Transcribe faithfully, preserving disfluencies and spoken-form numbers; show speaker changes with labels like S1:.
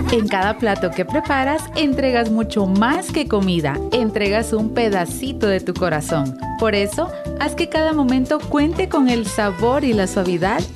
S1: En cada plato que preparas, entregas mucho más que comida, entregas un pedacito de tu corazón. Por eso, haz que cada momento cuente con el sabor y la suavidad